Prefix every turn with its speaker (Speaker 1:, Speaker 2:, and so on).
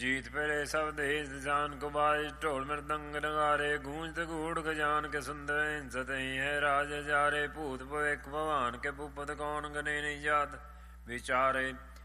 Speaker 1: जीत फेरे सब देश दिशान को बाज ढोल मृदंग नगारे गूंजत गूढ़ गजान के सुंदर सतही है राज जारे भूत भविक भगवान के भूपत कौन गने नहीं जात विचारे